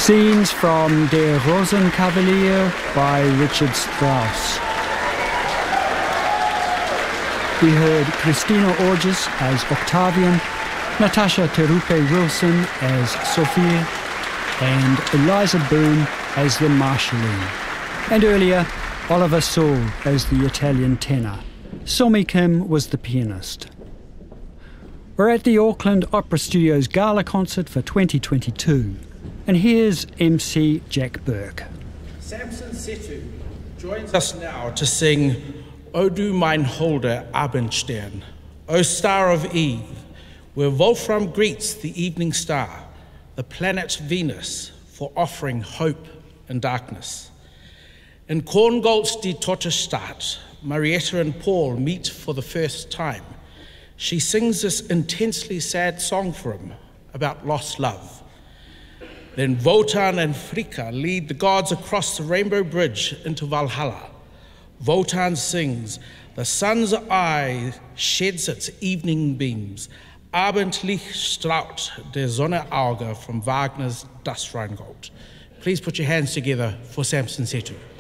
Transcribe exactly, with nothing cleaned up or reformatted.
Scenes from Der Rosenkavalier by Richard Strauss. We heard Christina Orges as Octavian, Natasha Terupe Wilson as Sophia, and Eliza Boone as the Marshalline. And earlier, Oliver Saul as the Italian tenor. Somi Kim was the pianist. We're at the Auckland Opera Studio's gala concert for twenty twenty-two. And here's M C Jack Burke. Samson Setu joins us now to sing O du mein holder Abendstern, O Star of Eve, where Wolfram greets the evening star, the planet Venus, for offering hope in darkness. In Korngold's Die Tote Stadt, Marietta and Paul meet for the first time. She sings this intensely sad song for him about lost love. Then Wotan and Fricka lead the gods across the Rainbow Bridge into Valhalla. Wotan sings, the sun's eye sheds its evening beams, Abendlicht strahlt der Sonne Auge from Wagner's Das Rheingold. Please put your hands together for Samson Setu.